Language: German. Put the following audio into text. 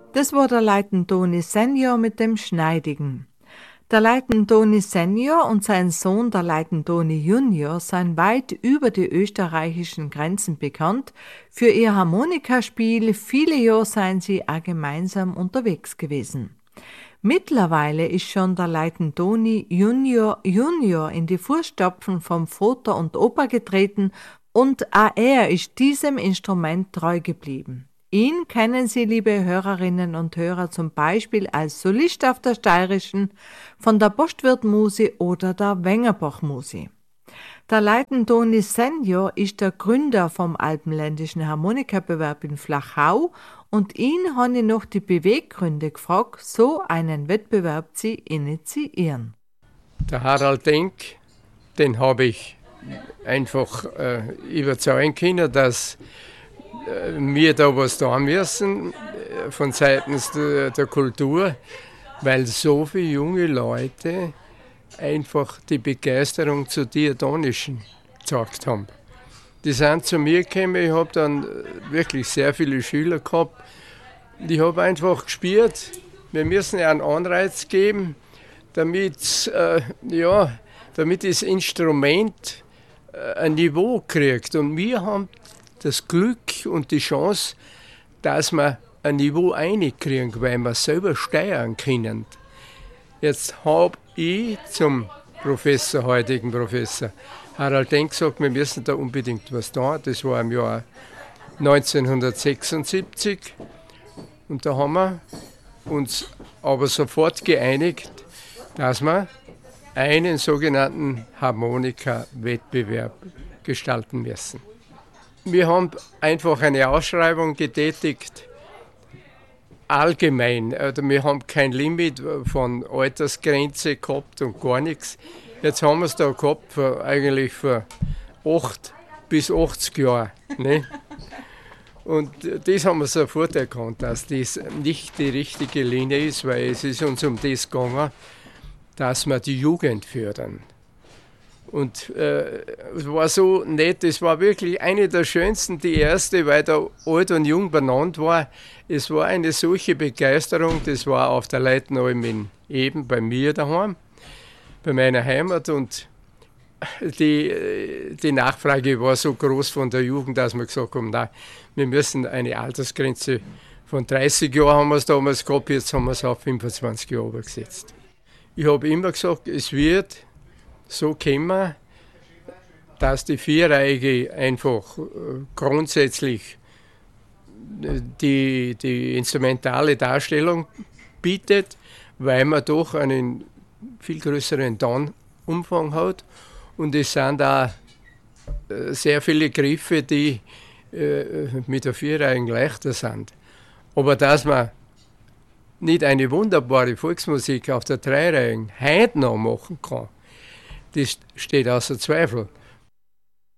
Das war der Leitendoni Senior mit dem Schneidigen. Der Leitendoni Senior und sein Sohn, der Leitendoni Junior, sind weit über die österreichischen Grenzen bekannt. Für ihr Harmonikaspiel, viele Jahre seien sie auch gemeinsam unterwegs gewesen. Mittlerweile ist schon der Leitendoni Junior in die Fußstapfen vom Vater und Opa getreten und auch er ist diesem Instrument treu geblieben. Ihn kennen Sie, liebe Hörerinnen und Hörer, zum Beispiel als Solist auf der Steirischen, von der Postwirt-Musi oder der Wengerbach-Musi. Der Leitendoni Senior ist der Gründer vom Alpenländischen Harmonikabewerb in Flachau und ihn habe ich noch die Beweggründe gefragt, so einen Wettbewerb zu initiieren. Der Harald Denk, den habe ich einfach überzeugen können, dass wir da was tun müssen von seitens der Kultur, weil so viele junge Leute einfach die Begeisterung zu Diatonischen gezeigt haben. Die sind zu mir gekommen, ich habe dann wirklich sehr viele Schüler gehabt. Ich habe einfach gespürt, wir müssen ja einen Anreiz geben, damit das Instrument ein Niveau kriegt. Und wir haben das Glück und die Chance, dass wir ein Niveau reinkriegen, weil wir selber steuern können. Jetzt habe ich zum heutigen Professor Harald Denk gesagt, wir müssen da unbedingt was tun. Das war im Jahr 1976. Und da haben wir uns aber sofort geeinigt, dass wir einen sogenannten Harmonika-Wettbewerb gestalten müssen. Wir haben einfach eine Ausschreibung getätigt, allgemein. Also wir haben kein Limit von Altersgrenze gehabt und gar nichts. Jetzt haben wir es da gehabt, eigentlich für 8 bis 80 Jahre. Ne? Und das haben wir sofort erkannt, dass das nicht die richtige Linie ist, weil es ist uns um das gegangen, dass wir die Jugend fördern. Und es war so nett, es war wirklich eine der schönsten, die erste, weil da alt und jung benannt war. Es war eine solche Begeisterung, das war auf der Leitenalm in Eben bei mir daheim, bei meiner Heimat. Und die Nachfrage war so groß von der Jugend, dass wir gesagt haben, nein, wir müssen eine Altersgrenze von 30 Jahren haben wir es damals gehabt, jetzt haben wir es auf 25 Jahre gesetzt. Ich habe immer gesagt, es wird so kommen, dass die Vierreihe einfach grundsätzlich die instrumentale Darstellung bietet, weil man doch einen viel größeren Tonumfang hat. Und es sind da sehr viele Griffe, die mit der Vierreihe leichter sind. Aber dass man nicht eine wunderbare Volksmusik auf der Dreireihe heute noch machen kann, das steht außer Zweifel.